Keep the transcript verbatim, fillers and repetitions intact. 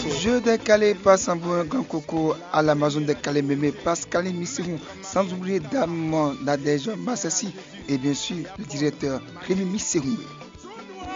Jeu de Calais passe en un grand coco à l'Amazon de Calais Mémé Pascal Missirou, sans oublier Dame Nadège Massassi et bien sûr le directeur Rémi Missirou.